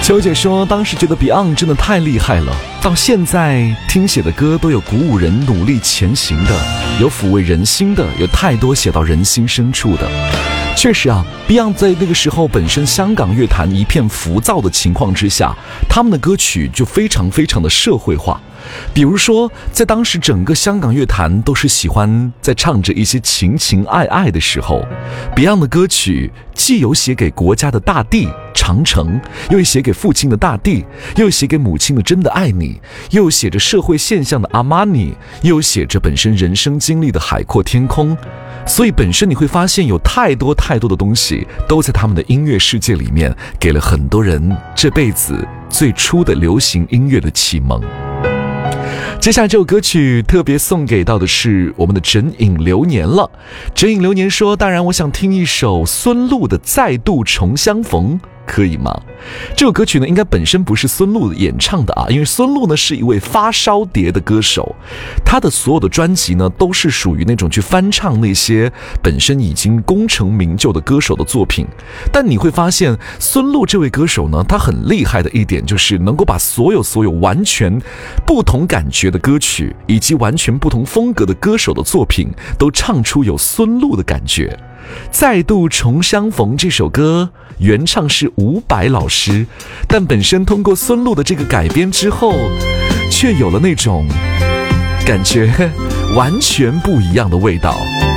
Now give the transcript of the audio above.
秋姐说，当时觉得 Beyond 真的太厉害了，到现在听写的歌都有鼓舞人努力前行的，有抚慰人心的，有太多写到人心深处的。确实啊， Beyond 在那个时候本身香港乐坛一片浮躁的情况之下，他们的歌曲就非常非常的社会化。比如说在当时整个香港乐坛都是喜欢在唱着一些情情爱爱的时候， Beyond 的歌曲既有写给国家的大地长城，又写给父亲的大地，又写给母亲的真的爱你，又写着社会现象的阿玛尼，又写着本身人生经历的海阔天空。所以本身你会发现有太多太多的东西都在他们的音乐世界里面给了很多人这辈子最初的流行音乐的启蒙。接下来这首歌曲特别送给到的是我们的枕影流年了。枕影流年说，当然我想听一首孙露的再度重相逢，可以吗？这首歌曲呢应该本身不是孙露演唱的啊，因为孙露呢是一位发烧碟的歌手，他的所有的专辑呢都是属于那种去翻唱那些本身已经功成名就的歌手的作品。但你会发现孙露这位歌手呢，他很厉害的一点就是能够把所有完全不同感觉的歌曲以及完全不同风格的歌手的作品都唱出有孙露的感觉。再度重相逢这首歌原唱是伍佰老师，但本身通过孙露的这个改编之后，却有了那种感觉完全不一样的味道。